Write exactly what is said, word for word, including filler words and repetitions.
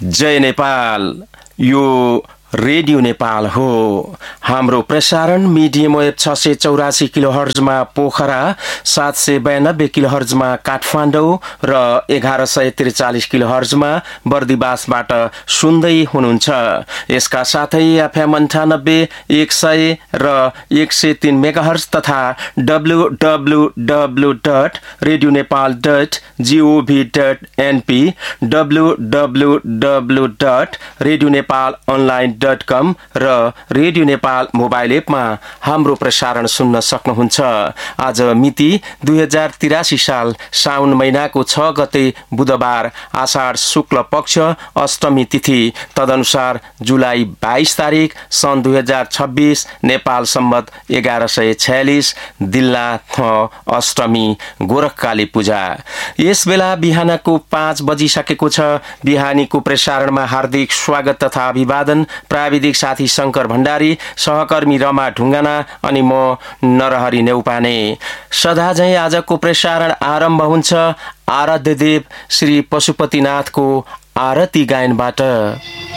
जय नेपाल। यो रेडियो नेपाल हो। हाम्रो प्रसारण मिडियम वेभ छ सय चौरासी किलो हर्जमा पोखरा, सात सय बयानब्बे किलो हर्जमा काठमाडौँ र एघार सय त्रिचालिस किलो हर्जमा बर्दिवासबाट सुन्दै हुनुहुन्छ। यसका साथै एफएम अन्ठानब्बे, एक सय र एक सय तीन मेगा हर्ज तथा W W W dot radio Nepal dot gov dot NP, W W W dot radio Nepal online dot कम र रेडियो नेपाल मोबाइल एपमा हाम्रो प्रसारण सुन्न सक्नुहुन्छ। आज मिति दुई हजार तिरासी साल साउन महिनाको छ गते बुधबार, आषाढ शुक्ल पक्ष अष्टमी तिथि, तदनुसार जुलाई बाइस तारिक सन् दुई हजार छब्बीस, नेपाल सम्मत एघार सय छयालिस, दिल्ला थ अष्टमी, गोरखकाली पूजा। यस बेला बिहानको पाँच बजिसकेको छ। बिहानीको प्रसारणमा हार्दिक स्वागत तथा अभिवादन। प्राविधिक साथी शंकर भण्डारी, सहकर्मी रमा ढुङ्गाना अनि म नरहरी नेउपाने। सदा झैं आजको प्रसारण आरम्भ हुन्छ आराध्य देव श्री पशुपतिनाथको आरती गायनबाट।